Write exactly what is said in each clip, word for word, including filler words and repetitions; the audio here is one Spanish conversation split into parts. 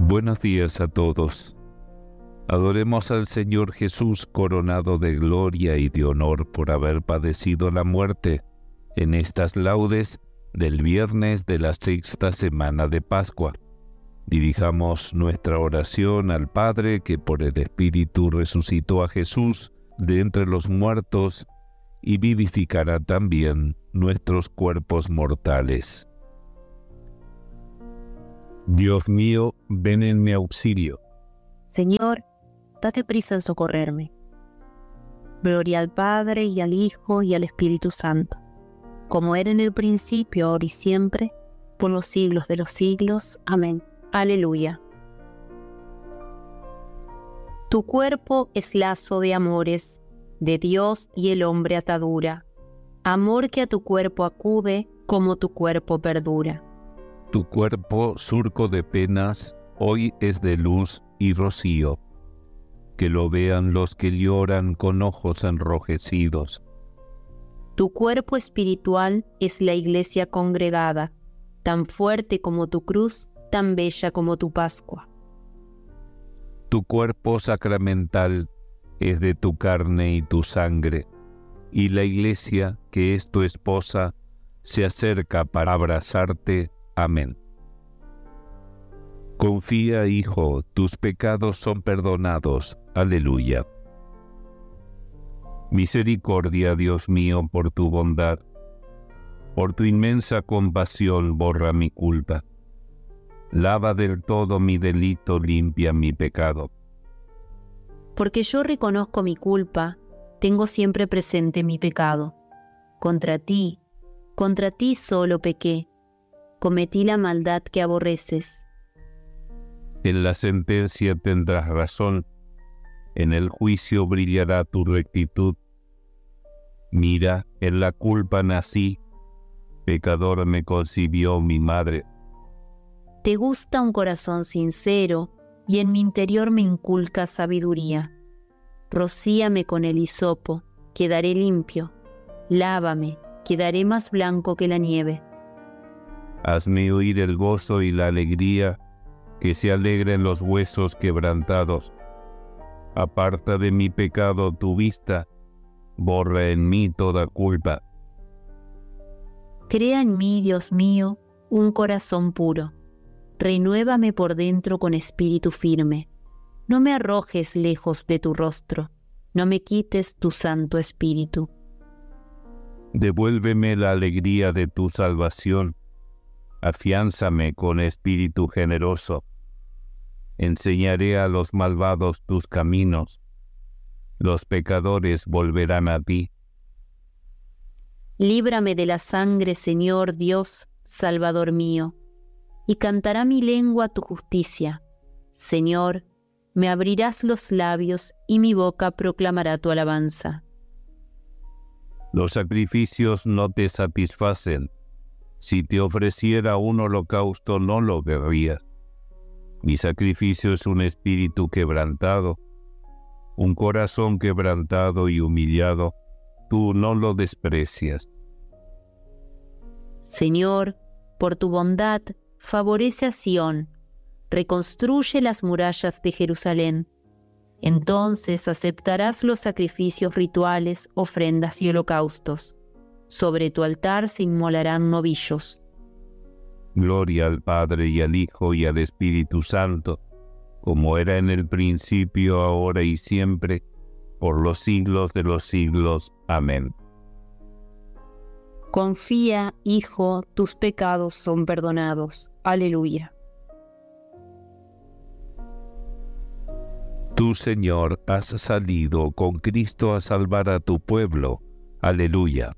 Buenos días a todos. Adoremos al Señor Jesús coronado de gloria y de honor por haber padecido la muerte en estas laudes del viernes de la sexta semana de Pascua. Dirijamos nuestra oración al Padre que por el Espíritu resucitó a Jesús de entre los muertos y vivificará también nuestros cuerpos mortales. Dios mío, ven en mi auxilio. Señor, date prisa en socorrerme. Gloria al Padre, y al Hijo, y al Espíritu Santo, como era en el principio, ahora y siempre, por los siglos de los siglos. Amén. Aleluya. Tu cuerpo es lazo de amores, de Dios y el hombre atadura, amor que a tu cuerpo acude, como tu cuerpo perdura. Tu cuerpo, surco de penas, hoy es de luz y rocío. Que lo vean los que lloran con ojos enrojecidos. Tu cuerpo espiritual es la iglesia congregada, tan fuerte como tu cruz, tan bella como tu Pascua. Tu cuerpo sacramental es de tu carne y tu sangre, y la iglesia, que es tu esposa, se acerca para abrazarte. Amén. Confía, hijo, tus pecados son perdonados. Aleluya. Misericordia, Dios mío, por tu bondad. Por tu inmensa compasión borra mi culpa. Lava del todo mi delito, limpia mi pecado. Porque yo reconozco mi culpa, tengo siempre presente mi pecado. Contra ti, contra ti solo pequé. Cometí la maldad que aborreces. En la sentencia tendrás razón, en el juicio brillará tu rectitud. Mira, en la culpa nací, pecador me concibió mi madre. Te gusta un corazón sincero, y en mi interior me inculca sabiduría. Rocíame con el hisopo, quedaré limpio. Lávame, quedaré más blanco que la nieve. Hazme oír el gozo y la alegría, que se alegren los huesos quebrantados. Aparta de mi pecado tu vista, borra en mí toda culpa. Crea en mí, Dios mío, un corazón puro. Renuévame por dentro con espíritu firme. No me arrojes lejos de tu rostro, no me quites tu santo espíritu. Devuélveme la alegría de tu salvación. Afiánzame con espíritu generoso. Enseñaré a los malvados tus caminos. Los pecadores volverán a ti. Líbrame de la sangre, Señor Dios, Salvador mío, y cantará mi lengua tu justicia. Señor, me abrirás los labios y mi boca proclamará tu alabanza. Los sacrificios no te satisfacen. Si te ofreciera un holocausto, no lo verías. Mi sacrificio es un espíritu quebrantado, un corazón quebrantado y humillado. Tú no lo desprecias. Señor, por tu bondad, favorece a Sión, reconstruye las murallas de Jerusalén. Entonces aceptarás los sacrificios rituales, ofrendas y holocaustos. Sobre tu altar se inmolarán novillos. Gloria al Padre y al Hijo y al Espíritu Santo, como era en el principio, ahora y siempre, por los siglos de los siglos. Amén. Confía, hijo, tus pecados son perdonados. Aleluya. Tú, Señor, has salido con Cristo a salvar a tu pueblo. Aleluya.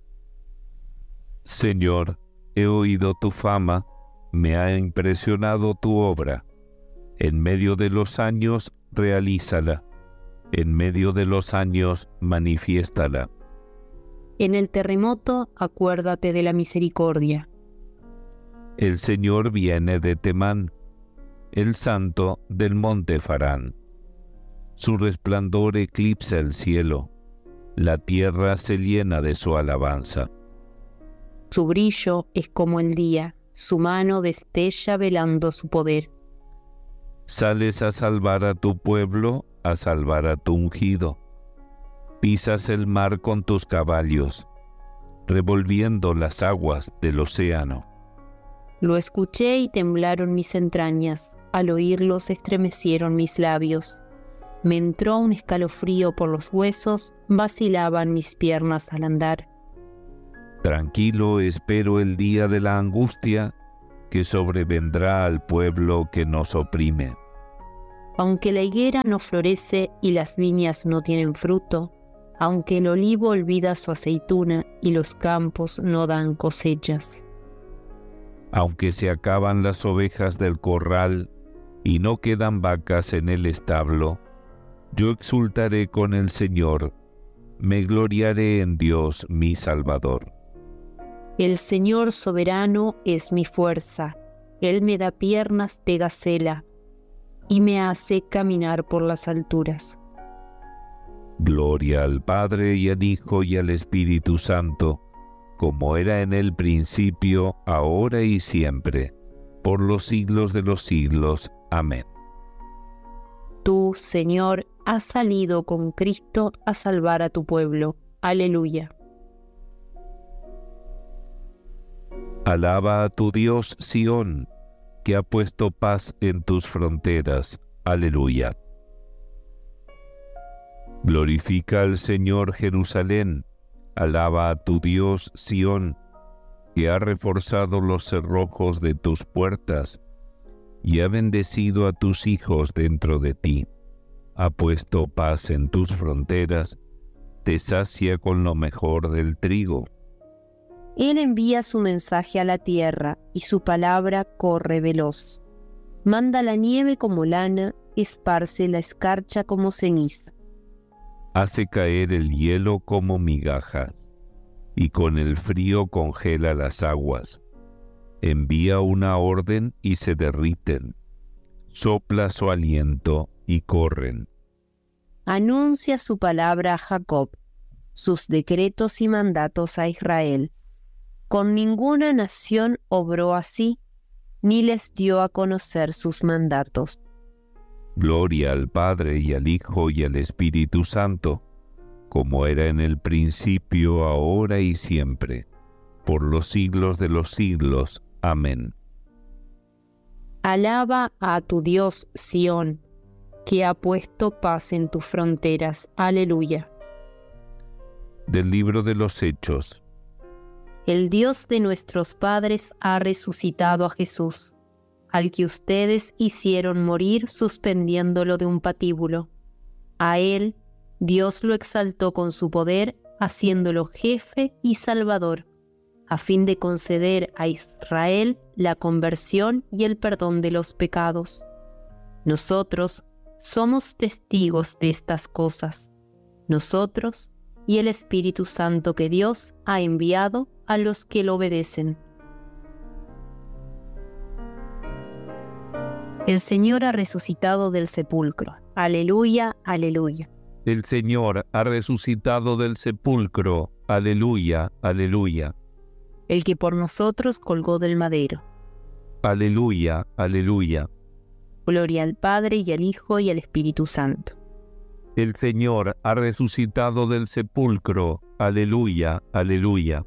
Señor, he oído tu fama, me ha impresionado tu obra. En medio de los años, realízala. En medio de los años, manifiéstala. En el terremoto, acuérdate de la misericordia. El Señor viene de Temán, el Santo del monte Farán. Su resplandor eclipsa el cielo, la tierra se llena de su alabanza. Su brillo es como el día, su mano destella velando su poder. Sales a salvar a tu pueblo, a salvar a tu ungido. Pisas el mar con tus caballos, revolviendo las aguas del océano. Lo escuché y temblaron mis entrañas, al oírlo se estremecieron mis labios. Me entró un escalofrío por los huesos, vacilaban mis piernas al andar. Tranquilo espero el día de la angustia que sobrevendrá al pueblo que nos oprime. Aunque la higuera no florece y las viñas no tienen fruto, aunque el olivo olvida su aceituna y los campos no dan cosechas. Aunque se acaban las ovejas del corral y no quedan vacas en el establo, yo exultaré con el Señor, me gloriaré en Dios mi Salvador. El Señor soberano es mi fuerza, Él me da piernas de gacela y me hace caminar por las alturas. Gloria al Padre y al Hijo y al Espíritu Santo, como era en el principio, ahora y siempre, por los siglos de los siglos. Amén. Tú, Señor, has salido con Cristo a salvar a tu pueblo. Aleluya. Alaba a tu Dios, Sión, que ha puesto paz en tus fronteras. Aleluya. Glorifica al Señor, Jerusalén. Alaba a tu Dios, Sión, que ha reforzado los cerrojos de tus puertas y ha bendecido a tus hijos dentro de ti. Ha puesto paz en tus fronteras, te sacia con lo mejor del trigo. Él envía su mensaje a la tierra y su palabra corre veloz. Manda la nieve como lana, esparce la escarcha como ceniza. Hace caer el hielo como migajas, y con el frío congela las aguas. Envía una orden y se derriten. Sopla su aliento y corren. Anuncia su palabra a Jacob, sus decretos y mandatos a Israel. Con ninguna nación obró así, ni les dio a conocer sus mandatos. Gloria al Padre y al Hijo y al Espíritu Santo, como era en el principio, ahora y siempre, por los siglos de los siglos. Amén. Alaba a tu Dios, Sión, que ha puesto paz en tus fronteras. Aleluya. Del libro de los Hechos. El Dios de nuestros padres ha resucitado a Jesús, al que ustedes hicieron morir suspendiéndolo de un patíbulo. A él, Dios lo exaltó con su poder, haciéndolo jefe y salvador, a fin de conceder a Israel la conversión y el perdón de los pecados. Nosotros somos testigos de estas cosas, nosotros y el Espíritu Santo que Dios ha enviado a los que lo obedecen. El Señor ha resucitado del sepulcro. Aleluya, aleluya. El Señor ha resucitado del sepulcro. Aleluya, aleluya. El que por nosotros colgó del madero. Aleluya, aleluya. Gloria al Padre y al Hijo y al Espíritu Santo. El Señor ha resucitado del sepulcro. Aleluya, aleluya.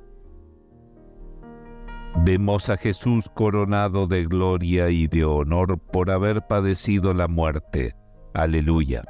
Vemos a Jesús coronado de gloria y de honor por haber padecido la muerte. Aleluya.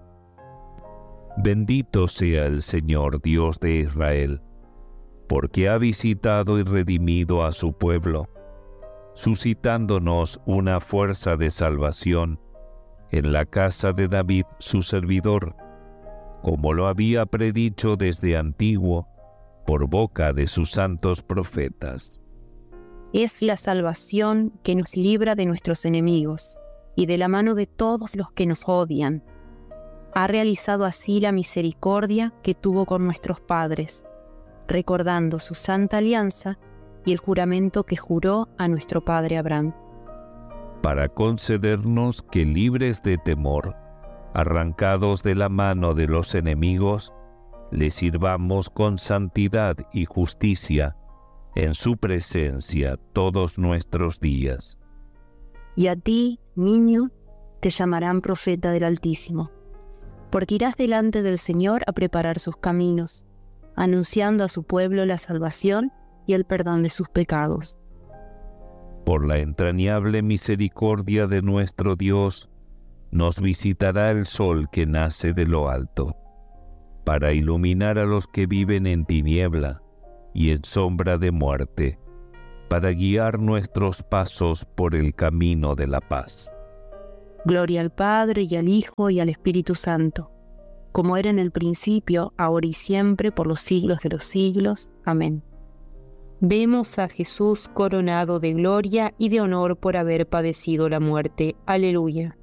Bendito sea el Señor Dios de Israel, porque ha visitado y redimido a su pueblo, suscitándonos una fuerza de salvación en la casa de David su servidor, como lo había predicho desde antiguo por boca de sus santos profetas. Es la salvación que nos libra de nuestros enemigos y de la mano de todos los que nos odian. Ha realizado así la misericordia que tuvo con nuestros padres, recordando su santa alianza y el juramento que juró a nuestro padre Abraham. Para concedernos que, libres de temor, arrancados de la mano de los enemigos, le sirvamos con santidad y justicia en su presencia todos nuestros días. Y a ti, niño, te llamarán profeta del Altísimo, porque irás delante del Señor a preparar sus caminos, anunciando a su pueblo la salvación y el perdón de sus pecados. Por la entrañable misericordia de nuestro Dios, nos visitará el sol que nace de lo alto, para iluminar a los que viven en tiniebla y en sombra de muerte, para guiar nuestros pasos por el camino de la paz. Gloria al Padre, y al Hijo, y al Espíritu Santo, como era en el principio, ahora y siempre, por los siglos de los siglos. Amén. Vemos a Jesús coronado de gloria y de honor por haber padecido la muerte. Aleluya.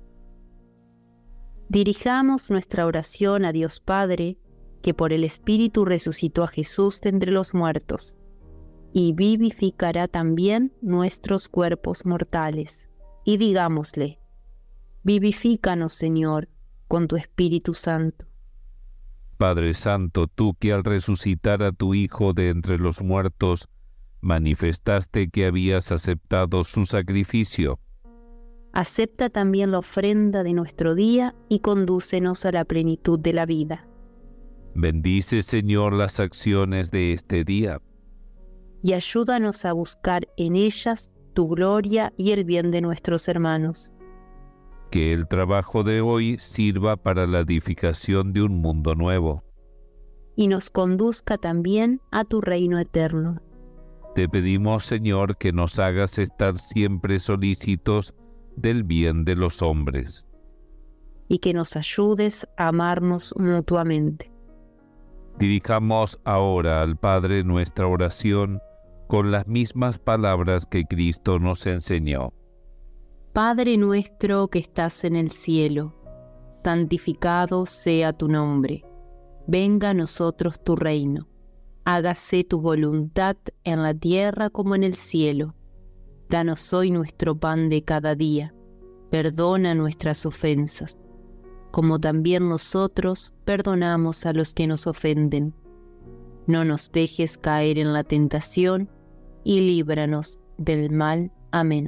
Dirijamos nuestra oración a Dios Padre, que por el Espíritu resucitó a Jesús de entre los muertos, y vivificará también nuestros cuerpos mortales. Y digámosle: vivifícanos, Señor, con tu Espíritu Santo. Padre Santo, tú que al resucitar a tu Hijo de entre los muertos, manifestaste que habías aceptado su sacrificio. Acepta también la ofrenda de nuestro día y condúcenos a la plenitud de la vida. Bendice, Señor, las acciones de este día. Y ayúdanos a buscar en ellas tu gloria y el bien de nuestros hermanos. Que el trabajo de hoy sirva para la edificación de un mundo nuevo. Y nos conduzca también a tu reino eterno. Te pedimos, Señor, que nos hagas estar siempre solícitos del bien de los hombres. Y que nos ayudes a amarnos mutuamente. Dirijamos ahora al Padre nuestra oración con las mismas palabras que Cristo nos enseñó. Padre nuestro que estás en el cielo, santificado sea tu nombre. Venga a nosotros tu reino. Hágase tu voluntad en la tierra como en el cielo. Danos hoy nuestro pan de cada día. Perdona nuestras ofensas, como también nosotros perdonamos a los que nos ofenden. No nos dejes caer en la tentación, y líbranos del mal. Amén.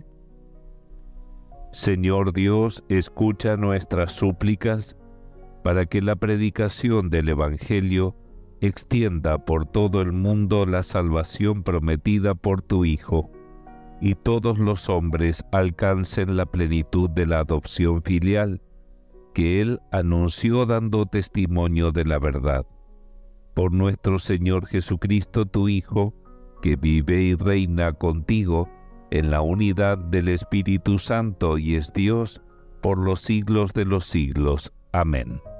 Señor Dios, escucha nuestras súplicas para que la predicación del Evangelio extienda por todo el mundo la salvación prometida por tu Hijo, y todos los hombres alcancen la plenitud de la adopción filial que Él anunció dando testimonio de la verdad. Por nuestro Señor Jesucristo, tu Hijo, que vive y reina contigo en la unidad del Espíritu Santo y es Dios por los siglos de los siglos. Amén.